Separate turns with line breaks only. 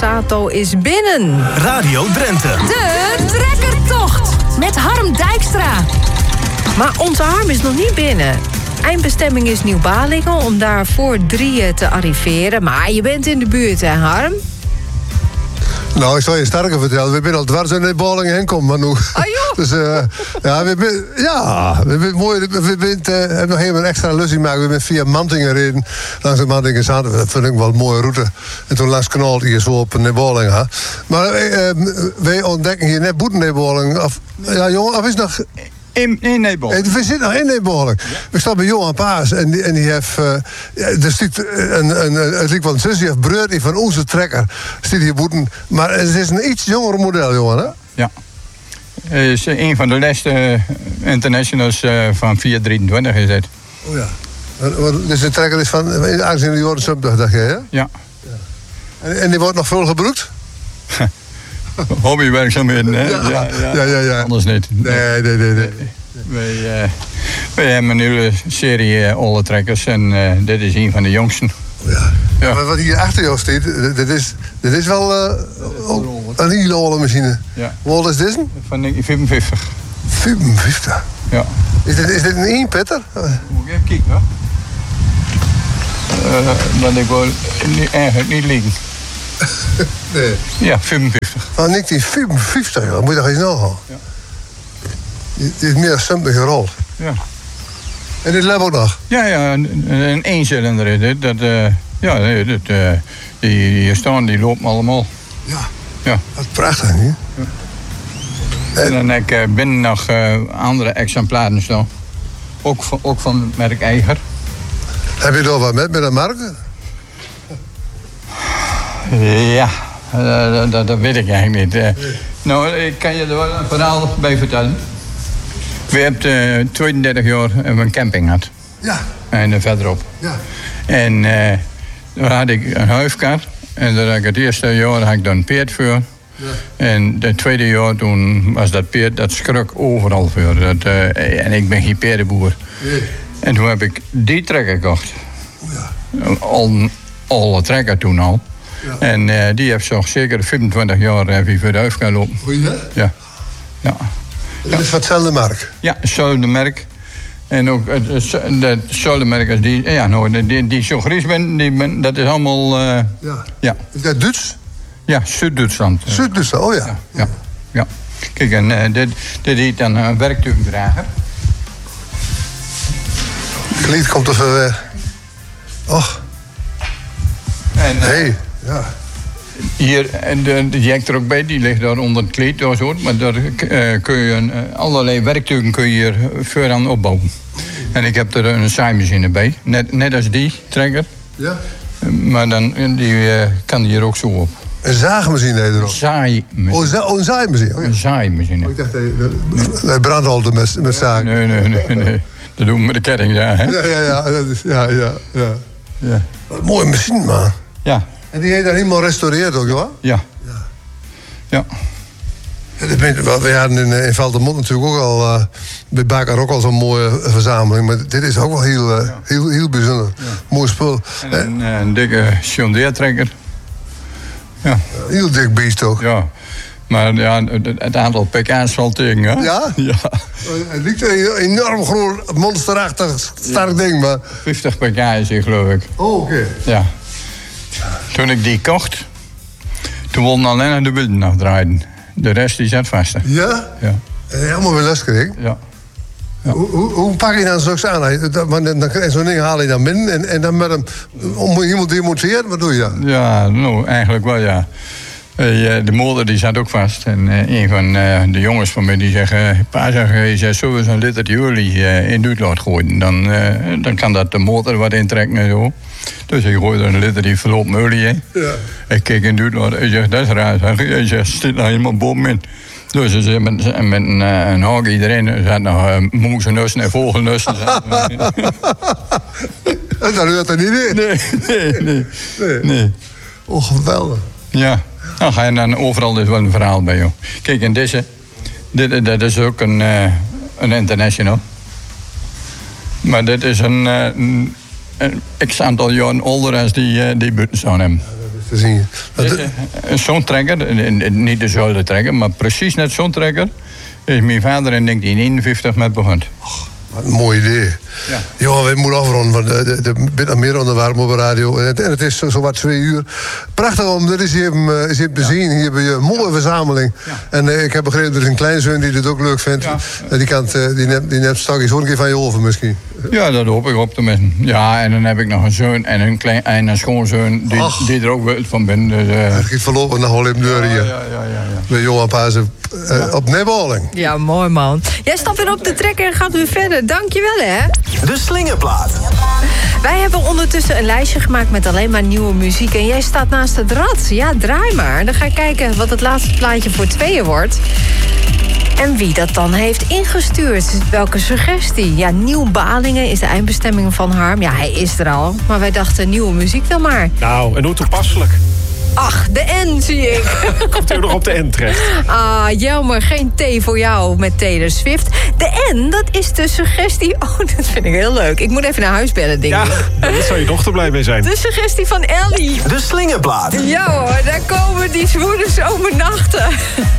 Borsato is binnen.
Radio Drenthe.
De trekkertocht met Harm Dijkstra. Maar onze Harm is nog niet binnen. Eindbestemming is Nieuw-Balingen om daar voor 3 te arriveren. Maar je bent in de buurt, hè, Harm?
Nou, ik zal je sterker vertellen. We zijn al dwars in de Balingen heen komen, maar nu.
Oh joh!
Dus we hebben nog even een extra lusje gemaakt. We zijn via Mantingen gereden. Langs de Mantingen zaten. Dat vind ik wel een mooie route. En toen langs Kanaal hier zo op Nebolingen. Maar wij ontdekken hier net boeten Nebolingen. Ja, jongen, of is nog...
In Nebolingen.
We zitten nog in Nebolingen. Ja. We staan bij Johan Paas en die heeft... het lijkt wel een zus, die heeft Breurt van onze trekker. Stiet hier boeten. Maar het is een iets jonger model, Johan, hè?
Ja. Hij is een van de laatste internationals van 423 is het.
Oh ja. Dus de trekker is van ergens in de jaren 70, dacht jij, hè?
Ja.
En die wordt nog veel gebruikt?
Hobbywerkzaamheden, hè?
Ja.
Anders niet.
Nee.
Wij hebben een nieuwe serie alle trekkers en dit is een van de jongsten.
Ja. Maar wat hier achter jou staat, dit is wel een hele oude machine.
Ja.
Hoe oud is dit?
Van 1955.
55?
Ja.
Is dit een eenpetter?
Moet ik even kijken, hoor. Want ik wil eigenlijk niet liggen.
Nee.
Ja, 55.
Van 1955, ja. Moet je dat eens nagaan.
Ja.
Die is meer simpel gerold.
Ja.
En dit leeft ook nog?
Ja, een eencilinder is dit. Die hier staan, die lopen allemaal. Ja.
Wat prachtig, niet?
Ja. En dan heb ik binnen nog andere exemplaren staan. Ook van het merk Eiger.
Heb je daar wat met een merk?
Ja, dat weet ik eigenlijk niet. Nou, ik kan je er wel een verhaal bij vertellen. We hebben 32 jaar een camping gehad.
Ja.
En verderop.
Ja.
En daar had ik een huifkar. En daar had ik het eerste jaar had ik dan een peert voor. Ja. En het tweede jaar toen was dat peert, dat schrok overal voor. En ik ben geen peerdenboer.
Nee.
En toen heb ik die trekker gekocht.
Oh ja.
Alle trekker toen al.
Ja.
En die heeft zo zeker 25 jaar voor de huifkar lopen.
Goeie, hè?
Ja.
Dat is van hetzelfde merk?
Ja, hetzelfde merk. En ook hetzelfde merk als die. Ja, nou, die zo gries ben, dat is allemaal... ja.
Is dat Duits?
Ja, Zuid-Duitsland.
Zuid-Duitsland, oh ja.
Ja. Kijk, en dit heet dan een werktuigdrager.
Het lied komt er weg. Och.
En,
ja.
Hier, en die hekt er ook bij, die ligt daar onder het kleed. Maar daar kun je allerlei werktuigen kun je hier vooraan opbouwen. En ik heb er een zaaimachine bij, net als die trekker.
Ja.
Maar dan, die kan hier ook zo op.
Een zaagmachine heet erop.
Zaaimachine.
Een zaaimachine? Oh, ja.
Een zaaimachine.
Ik dacht, hij brandt altijd met zagen.
Nee. Dat doen we met de ketting, ja. Hè?
Ja. Wat een mooie machine, man.
Ja.
En die heeft dan helemaal gerestaureerd ook, hoor?
Ja.
We hadden in Veldermond natuurlijk ook al... bij Bakker ook al zo'n mooie verzameling. Maar dit is ook wel heel bijzonder. Ja. Mooi spul.
En een dikke John Deere trekker. Ja.
Heel dik beest ook.
Ja. Maar ja, het aantal pk's valt tegen, hè?
Ja?
Ja.
Het lijkt een enorm groot, monsterachtig, sterk ding, maar...
50 pk is hier, geloof ik.
Oh, oké.
Ja. Toen ik die kocht, toen wilden alleen nog de wielen afdraaien. De rest die zat vast.
Ja?
Ja.
Helemaal weer les kreeg?
Ja.
Hoe pak je dan zo'n aan? Dan krijg je zo'n ding, haal je dan binnen en dan met hem... Om iemand te demonteren, wat doe je dan?
Ja, nou, eigenlijk wel, ja. De motor die zat ook vast. En een van de jongens van mij die zeggen... Pa, je zegt zo eens een liter olie in de uitlaat gooien. Dan kan dat de motor wat intrekken en zo. Dus ik gooi er een liter die verlopen olie in. Ja. Ik kijk in de uitlaat en zeg, dat is raar. Hij zegt, zit nou helemaal bovenin. Dus ze zit met een haak iedereen. Er zaten nog moezenussen en vogelnussen.
Dat hoort er niet in.
Nee.
Oh, geweldig.
Ja. Dan ga je dan overal dus wel een verhaal bij, joh. Kijk, en deze, dat is ook een international. Maar dit is een x-aantal jaren ouder als die buttons aan hem.
Ja, te zien.
Zo'n trekker, niet de zulde trekker, maar precies net zo'n trekker, is mijn vader in 1951 met begonnen.
Wat een mooi idee.
Ja.
Jongen, we moeten afronden, want er bent nog meer onderwerpen op de radio. En het is zo wat 2 uur. Prachtig om dit eens even te zien hier bij je. Mooie verzameling. Ja. En ik heb begrepen, er is een kleinzoon die dit ook leuk vindt. Ja. Die neemt straks ook een keer van je over misschien. Ja,
dat hoop ik op te missen. Ja, en dan heb ik nog een zoon en een schoonzoon die er ook wel van ben. Dus,
het gaat voorlopig nog wel in de deur hier. Ja. Bij Johan Pazen op Neerboling.
Ja, mooi man. Jij stapt weer op de trekker en gaat weer verder. Dankjewel hè.
De Slingerplaat.
Wij hebben ondertussen een lijstje gemaakt met alleen maar nieuwe muziek. En jij staat naast het rad. Ja, draai maar. Dan ga ik kijken wat het laatste plaatje voor 2 wordt. En wie dat dan heeft ingestuurd. Welke suggestie? Ja, Nieuw Balingen is de eindbestemming van Harm. Ja, hij is er al. Maar wij dachten nieuwe muziek dan maar.
Nou, en hoe toepasselijk.
Ach, de N zie ik.
Komt u nog op de N terecht?
Ah, jammer. Geen T voor jou met Taylor Swift. De N, dat is de suggestie... Oh, dat vind ik heel leuk. Ik moet even naar huis bellen, denk ik.
Ja, daar zou je dochter blij mee zijn.
De suggestie van Ellie.
De Slingerplaat.
Ja hoor, daar komen die zwoele zomernachten.